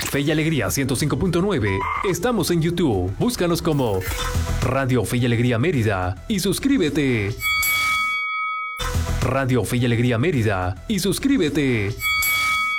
Fe y Alegría 105.9. Estamos en YouTube. Búscanos como Radio Fe y Alegría Mérida y suscríbete. Radio Fe y Alegría Mérida y suscríbete.